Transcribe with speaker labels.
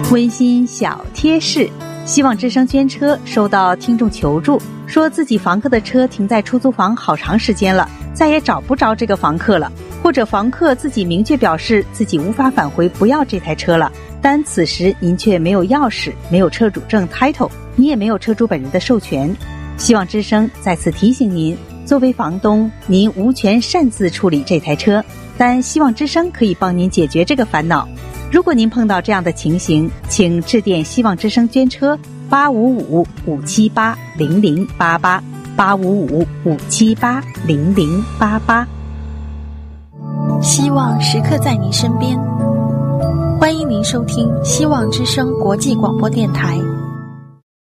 Speaker 1: 温馨小贴士：希望之声捐车收到听众求助，说自己房客的车停在出租房好长时间了，再也找不着这个房客了，或者房客自己明确表示自己无法返回不要这台车了，但此时您却没有钥匙，没有车主证 title， 你也没有车主本人的授权。希望之声再次提醒您，作为房东，您无权擅自处理这台车，但希望之声可以帮您解决这个烦恼。如果您碰到这样的情形，请致电希望之声捐车855-578-0088 855-578-0088。
Speaker 2: 希望时刻在您身边，欢迎您收听希望之声国际广播电台